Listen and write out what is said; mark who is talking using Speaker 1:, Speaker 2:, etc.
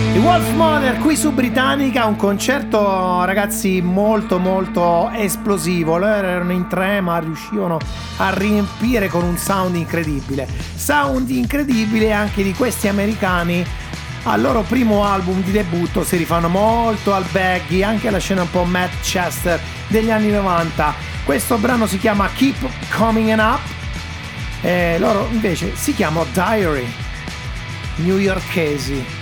Speaker 1: I Wolf Mother qui su Britannica, un concerto ragazzi molto esplosivo. Loro erano in tre ma riuscivano a riempire con un sound incredibile anche di questi americani. Al loro primo album di debutto si rifanno molto al baggy, anche alla scena un po' Manchester degli anni 90. Questo brano si chiama Keep Coming Up e loro invece si chiamano Diary, newyorkesi.